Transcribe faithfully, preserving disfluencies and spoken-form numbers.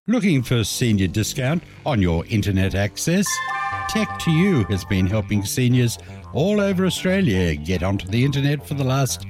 Looking for senior discount on your internet access? Tech to You has been helping seniors all over Australia get onto the internet for the last